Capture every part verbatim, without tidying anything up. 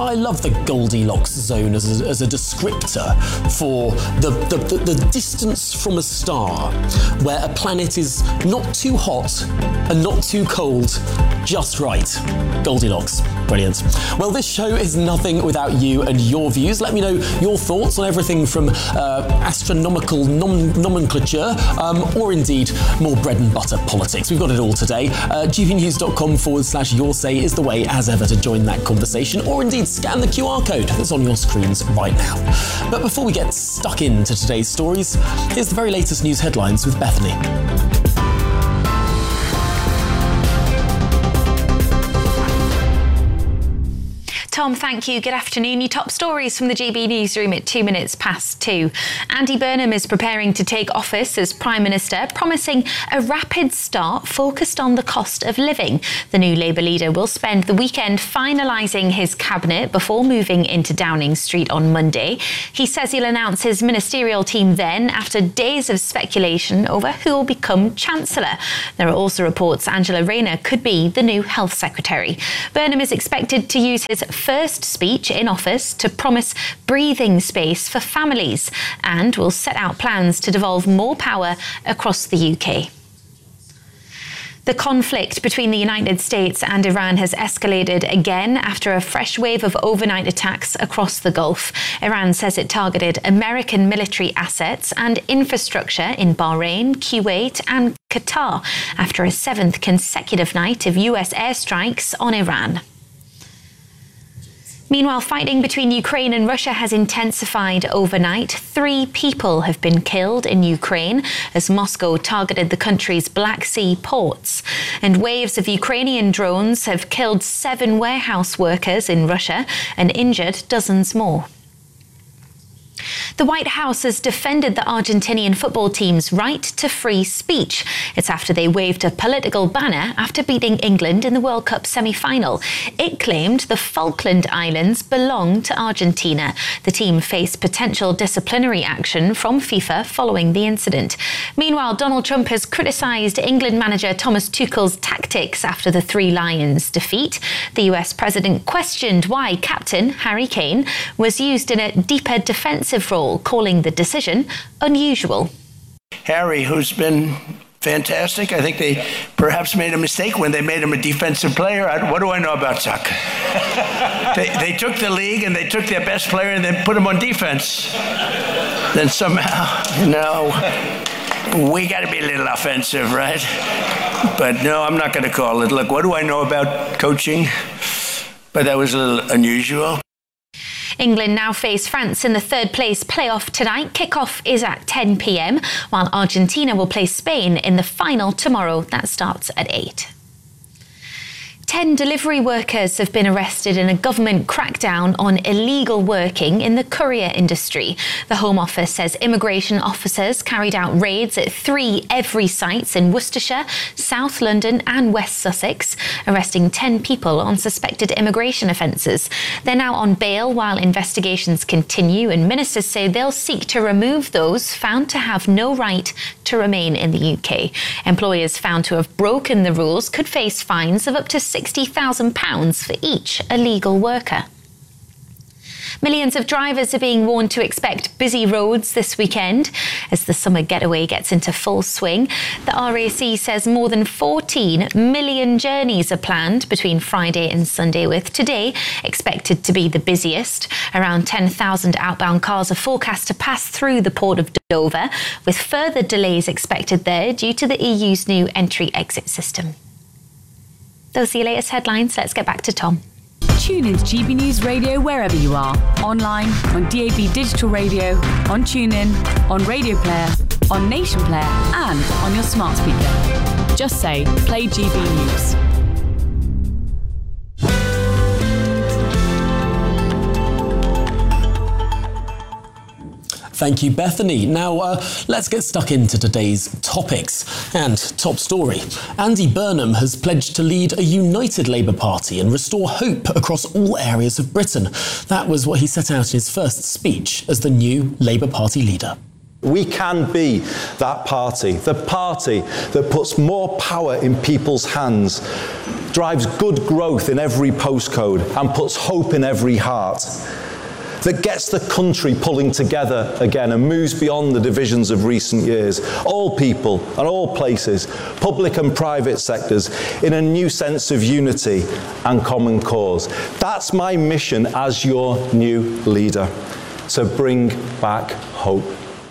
I love the Goldilocks zone as a, as a descriptor for the, the, the, the distance from a star, where a planet is not too hot and not too cold, just right. Goldilocks. Brilliant. Well, this show is nothing without you and your views. Let me know your thoughts on everything from uh, astronomical nom- nomenclature um, or indeed more bread and butter politics. We've got it all today. Uh, gbnews.com forward slash your say is the way, as ever, to join that conversation, or indeed scan the Q R code that's on your screens right now. But before we get stuck into today's stories, here's the very latest news headlines with Bethany. Tom, thank you. Good afternoon. Your top stories from the G B newsroom at two minutes past two. Andy Burnham is preparing to take office as Prime Minister, promising a rapid start focused on the cost of living. The new Labour leader will spend the weekend finalising his cabinet before moving into Downing Street on Monday. He says he'll announce his ministerial team then, after days of speculation over who will become Chancellor. There are also reports Angela Rayner could be the new Health Secretary. Burnham is expected to use his first speech in office to promise breathing space for families and will set out plans to devolve more power across the U K. The conflict between the United States and Iran has escalated again after a fresh wave of overnight attacks across the Gulf. Iran says it targeted American military assets and infrastructure in Bahrain, Kuwait and Qatar after a seventh consecutive night of U S airstrikes on Iran. Meanwhile, fighting between Ukraine and Russia has intensified overnight. Three people have been killed in Ukraine as Moscow targeted the country's Black Sea ports. And waves of Ukrainian drones have killed seven warehouse workers in Russia and injured dozens more. The White House has defended the Argentinian football team's right to free speech. It's after they waved a political banner after beating England in the World Cup semi-final. It claimed the Falkland Islands belong to Argentina. The team faced potential disciplinary action from FIFA following the incident. Meanwhile, Donald Trump has criticised England manager Thomas Tuchel's tactics after the Three Lions defeat. The U S president questioned why captain Harry Kane was used in a deeper defensive role, calling the decision unusual. Harry, who's been fantastic. I think they perhaps made a mistake when they made him a defensive player. I, what do I know about soccer? they, they took the league and they took their best player and then put him on defense. Then somehow, you know, we got to be a little offensive, right? But no, I'm not going to call it. Look, what do I know about coaching? But that was a little unusual. England now face France in the third place playoff tonight. Kickoff is at ten p.m, while Argentina will play Spain in the final tomorrow. That starts at eight. Ten delivery workers have been arrested in a government crackdown on illegal working in the courier industry. The Home Office says immigration officers carried out raids at three Evri sites in Worcestershire, South London and West Sussex, arresting ten people on suspected immigration offences. They're now on bail while investigations continue, and ministers say they'll seek to remove those found to have no right to remain in the U K. Employers found to have broken the rules could face fines of up to sixty thousand pounds for each illegal worker. Millions of drivers are being warned to expect busy roads this weekend as the summer getaway gets into full swing. The R A C says more than fourteen million journeys are planned between Friday and Sunday, with today expected to be the busiest. Around ten thousand outbound cars are forecast to pass through the port of Dover, with further delays expected there due to the E U's new entry-exit system. Those are your latest headlines. Let's get back to Tom. Tune in to G B News Radio wherever you are. Online, on D A B Digital Radio, on TuneIn, on Radio Player, on Nation Player and on your smart speaker. Just say, play G B News. Thank you, Bethany. Now, uh, let's get stuck into today's topics and top story. Andy Burnham has pledged to lead a united Labour Party and restore hope across all areas of Britain. That was what he set out in his first speech as the new Labour Party leader. We can be that party, the party that puts more power in people's hands, drives good growth in every postcode, and puts hope in every heart, that gets the country pulling together again and moves beyond the divisions of recent years. All people and all places, public and private sectors, in a new sense of unity and common cause. That's my mission as your new leader, to bring back hope.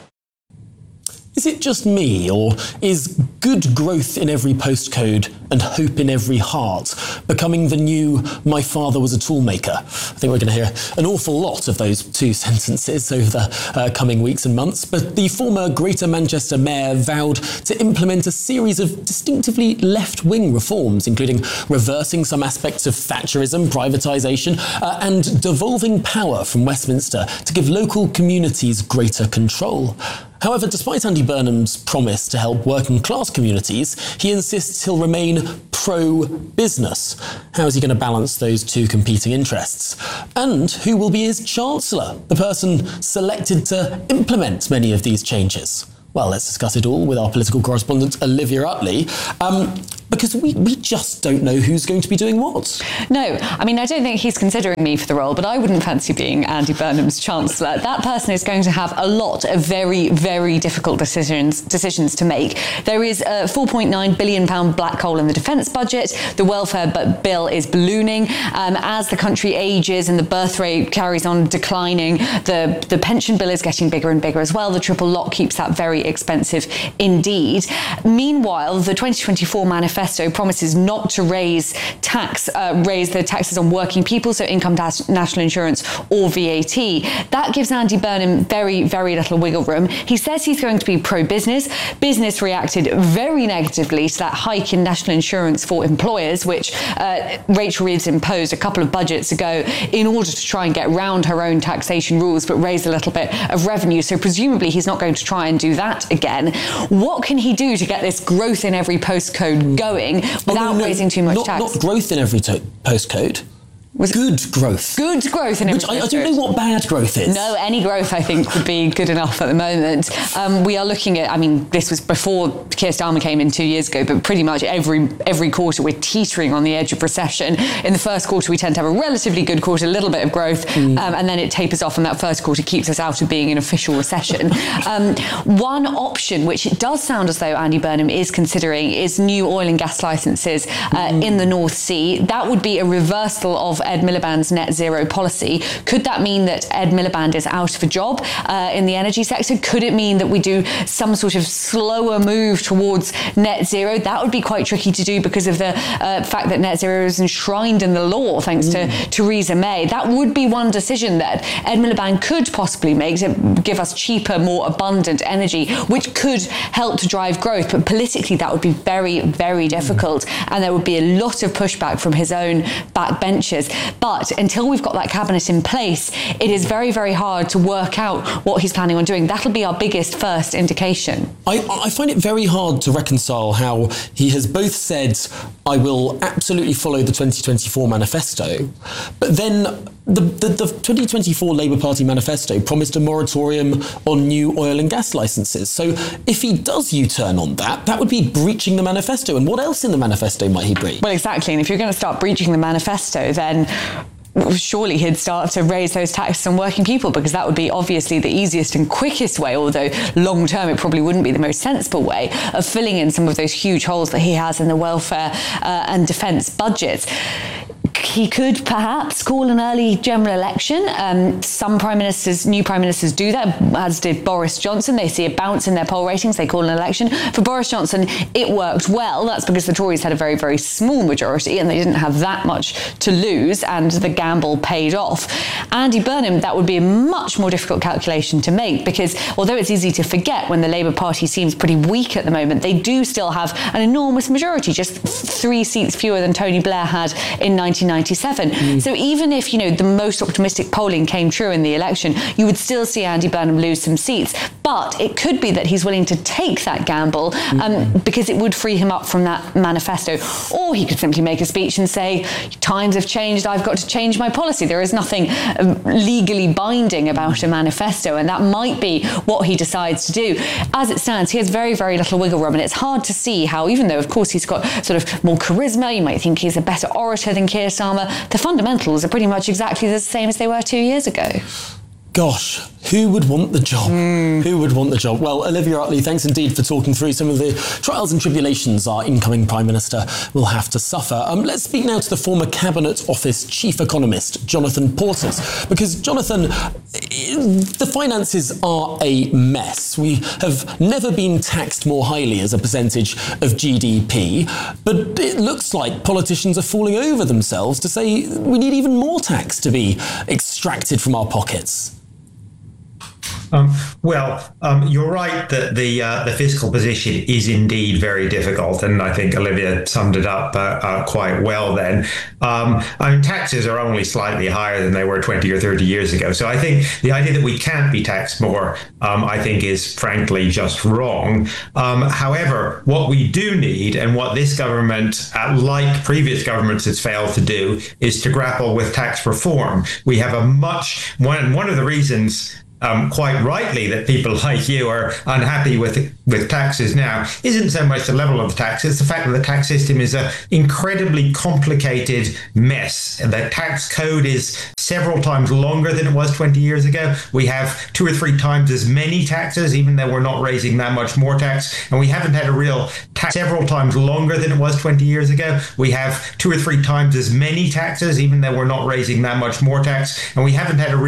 Is it just me, or is good growth in every postcode and hope in every heart becoming the new "my father was a toolmaker"? I think we're going to hear an awful lot of those two sentences over the uh, coming weeks and months. But the former Greater Manchester mayor vowed to implement a series of distinctively left-wing reforms, including reversing some aspects of Thatcherism, privatisation, uh, and devolving power from Westminster to give local communities greater control. However, despite Andy Burnham's promise to help working class communities, he insists he'll remain pro-business. How is he going to balance those two competing interests? And who will be his chancellor, the person selected to implement many of these changes? Well, let's discuss it all with our political correspondent, Olivia Utley, um, because we, we just don't know who's going to be doing what. No, I mean, I don't think he's considering me for the role, but I wouldn't fancy being Andy Burnham's chancellor. That person is going to have a lot of very, very difficult decisions decisions to make. There is a four point nine billion pounds black hole in the defence budget. The welfare bill is ballooning. Um, as the country ages and the birth rate carries on declining, the, the pension bill is getting bigger and bigger as well. The triple lock keeps that very expensive indeed. Meanwhile, the twenty twenty-four manifesto promises not to raise tax, uh, raise the taxes on working people, so income tax, national insurance or V A T. That gives Andy Burnham very, very little wiggle room. He says he's going to be pro-business. Business reacted very negatively to that hike in national insurance for employers, which uh, Rachel Reeves imposed a couple of budgets ago in order to try and get round her own taxation rules, but raise a little bit of revenue. So presumably he's not going to try and do that again. What can he do to get this growth in every postcode going without oh, no, no, raising too much not, tax? Not growth in every to- postcode. Was good growth. Good growth in every Which I, I don't know what bad growth is. No, any growth I think would be good enough at the moment. Um, we are looking at, I mean, this was before Keir Starmer came in two years ago, but pretty much every every quarter we're teetering on the edge of recession. In the first quarter we tend to have a relatively good quarter, a little bit of growth, mm. um, and then it tapers off, and that first quarter keeps us out of being in official recession. um, one option, which it does sound as though Andy Burnham is considering, is new oil and gas licences uh, mm. in the North Sea. That would be a reversal of Ed Miliband's net zero policy. Could that mean that Ed Miliband is out of a job uh, in the energy sector? Could it mean that we do some sort of slower move towards net zero? That would be quite tricky to do because of the uh, fact that net zero is enshrined in the law thanks mm. to Theresa May. That would be one decision that Ed Miliband could possibly make to give us cheaper, more abundant energy, which could help to drive growth. But politically, that would be very, very difficult. Mm. And there would be a lot of pushback from his own backbenchers. But until we've got that cabinet in place, it is very, very hard to work out what he's planning on doing. That'll be our biggest first indication. I, I find it very hard to reconcile how he has both said, I will absolutely follow the twenty twenty-four manifesto, but then the, the, the twenty twenty-four Labour Party manifesto promised a moratorium on new oil and gas licences. So if he does U-turn on that, that would be breaching the manifesto. And what else in the manifesto might he breach? Well, exactly. And if you're going to start breaching the manifesto, then surely he'd start to raise those taxes on working people, because that would be obviously the easiest and quickest way, although long term it probably wouldn't be the most sensible way of filling in some of those huge holes that he has in the welfare uh, and defence budgets. He could perhaps call an early general election. Um, some prime ministers, new prime ministers do that, as did Boris Johnson. They see a bounce in their poll ratings, they call an election. For Boris Johnson, it worked well. That's because the Tories had a very, very small majority and they didn't have that much to lose, and the gamble paid off. Andy Burnham, that would be a much more difficult calculation to make, because although it's easy to forget when the Labour Party seems pretty weak at the moment, they do still have an enormous majority, just three seats fewer than Tony Blair had in nineteen ninety-seven. Mm. So even if, you know, the most optimistic polling came true in the election, you would still see Andy Burnham lose some seats. But it could be that he's willing to take that gamble um, mm. because it would free him up from that manifesto. Or he could simply make a speech and say, times have changed, I've got to change my policy. There is nothing um, legally binding about a manifesto, and that might be what he decides to do. As it stands, he has very, very little wiggle room, and it's hard to see how, even though, of course, he's got sort of more charisma, you might think he's a better orator than Keir Starmer, the fundamentals are pretty much exactly the same as they were two years ago. Gosh, who would want the job? Mm. Who would want the job? Well, Olivia Utley, thanks indeed for talking through some of the trials and tribulations our incoming Prime Minister will have to suffer. Um, let's speak now to the former Cabinet Office Chief Economist, Jonathan Portes, because, Jonathan, the finances are a mess. We have never been taxed more highly as a percentage of G D P, but it looks like politicians are falling over themselves to say we need even more tax to be extracted from our pockets. Um, well, um, you're right that the uh, the fiscal position is indeed very difficult, and I think Olivia summed it up uh, uh, quite well then. Um, I mean, taxes are only slightly higher than they were twenty or thirty years ago. So I think the idea that we can't be taxed more, um, I think, is frankly just wrong. Um, however, what we do need, and what this government, uh, like previous governments, has failed to do, is to grapple with tax reform. We have a much, one, one of the reasons Um, quite rightly that people like you are unhappy with with taxes now isn't so much the level of the tax, it's the fact that the tax system is an incredibly complicated mess. And the tax code is several times longer than it was twenty years ago. We have two or three times as many taxes, even though we're not raising that much more tax. And we haven't had a real tax several times longer than it was twenty years ago. We have two or three times as many taxes, even though we're not raising that much more tax. And we haven't had a